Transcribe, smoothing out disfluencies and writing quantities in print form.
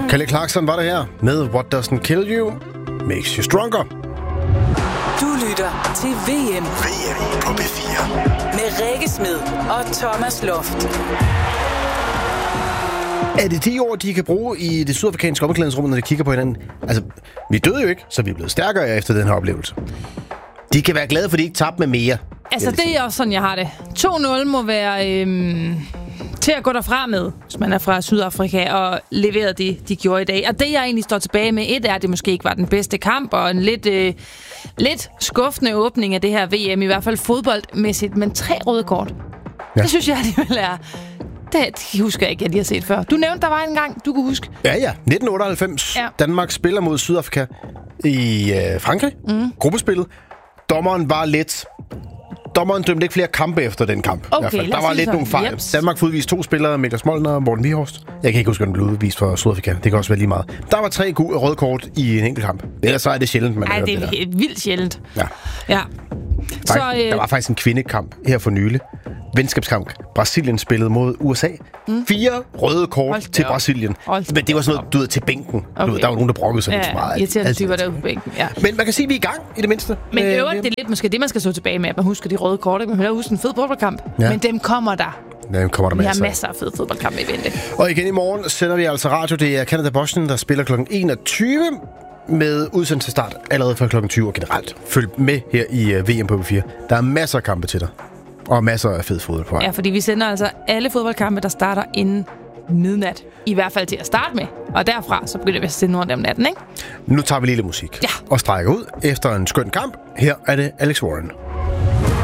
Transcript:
Kelly Clarkson var der her med What Doesn't Kill You Makes You Stronger. Du lytter til VM på P4 med Rikke Smed og Thomas Loft. Er det 10 år, de kan bruge i det sydafrikanske omklædningsrum, når de kigger på hinanden? Altså, vi døde jo ikke, så vi er blevet stærkere efter den her oplevelse. De kan være glade, for de ikke tabte med mere. Altså, det er også sådan, jeg har det. 2-0 må være til at gå derfra med, hvis man er fra Sydafrika, og levere det, de gjorde i dag. Og det, jeg egentlig står tilbage med, er, at det måske ikke var den bedste kamp, og en lidt skuffende åbning af det her VM, i hvert fald fodboldmæssigt, men 3 røde kort. Ja. Det synes jeg alligevel er... Det husker jeg ikke, at de har set før. Du nævnte, der var en gang, du kunne huske. Ja. 1998. Ja. Danmark spiller mod Sydafrika i Frankrig. Gruppespillet. Dommeren dømte ikke flere kampe efter den kamp. Okay, der var lidt nogle fejl. Yep. Danmark får udvist 2 spillere, Mikkel Moltner og Morten Vihorst. Jeg kan ikke huske, om den blev udvist for Sydafrika. Det kan også være lige meget. Der var 3 røde kort i en enkelt kamp. Ellers så er det sjældent, man det er vildt sjældent. Ja. Der var faktisk en kvindekamp her for nylig. Venskabskamp. Brasilien spillede mod USA. 4 røde kort til Brasilien. Men det var sådan noget, du ved, til bænken. Okay. Der var nogen, der brokkede sig lidt meget. Irriterende typer derude på bænken. Ja. Men man kan sige, at vi er i gang i det mindste. Men øvrigt, det er lidt måske det, man skal stå tilbage med, at man husker de røde kort. Man kan huske en fed fodboldkamp. Ja. Men dem kommer der. Vi har masser af fede fodboldkampe i vente. Og igen i morgen sender vi altså radio. Det er Canada-Bosnien, der spiller kl. 21 med udsendelsesstart allerede fra kl. 20 og generelt. Følg med her i VM på P4. Der er masser af kampe til dig. Og masser af fed fodbold på vej. Ja, fordi vi sender altså alle fodboldkampe, der starter inden midnat. I hvert fald til at starte med. Og derfra, så begynder vi at sende noget om natten, ikke? Nu tager vi lidt musik. Ja. Og strækker ud efter en skøn kamp. Her er det Alex Warren.